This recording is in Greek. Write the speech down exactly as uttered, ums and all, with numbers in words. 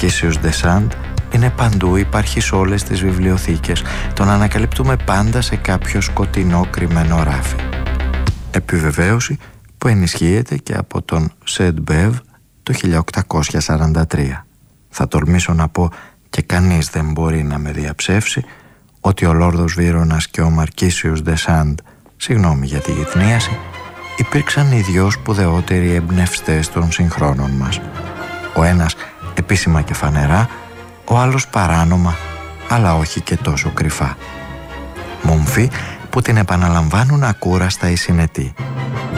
Μαρκίσιος ντε Σάντ είναι παντού, υπάρχει σε όλες τις βιβλιοθήκες. Τον ανακαλύπτουμε πάντα σε κάποιο σκοτεινό κρυμμένο ράφι. Επιβεβαίωση που ενισχύεται και από τον Σεντ Μπέβ το χίλια οκτακόσια σαράντα τρία. Θα τολμήσω να πω, και κανείς δεν μπορεί να με διαψεύσει, ότι ο Λόρδος Βύρονας και ο Μαρκίσιος ντε Σάντ, συγγνώμη για τη γυθνίαση, υπήρξαν οι δυο σπουδαιότεροι εμπνευστές των συγχρόνων μας. Ο ένας επίσημα και φανερά, ο άλλος παράνομα, αλλά όχι και τόσο κρυφά. Μομφή που την επαναλαμβάνουν ακούραστα οι συνετοί.